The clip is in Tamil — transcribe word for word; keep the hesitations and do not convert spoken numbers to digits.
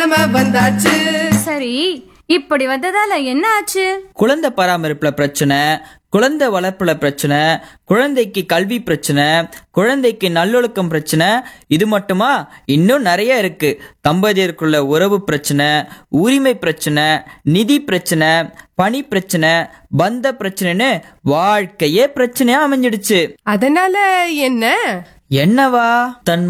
வந்தாச்சு. சரி, இப்படி வந்ததால என்ன ஆச்சு? குழந்தை பராமரிப்புல பிரச்சனை, குழந்தை வளர்ப்புல பிரச்சனை, குழந்தைக்கு கல்வி பிரச்சனை, குழந்தைக்கு நல்லொழுக்கம் பிரச்சனை, இது மட்டுமா? இன்னும் நிறைய இருக்கு. தம்பதியருக்குள்ள உறவு பிரச்சனை, உரிமை பிரச்சனை, நிதி பிரச்சனை, பணி பிரச்சனை, பந்த பிரச்சனைன்னு வாழ்க்கையே பிரச்சனையா அமைஞ்சிடுச்சு. அதனால என்ன? என்னவா? தன்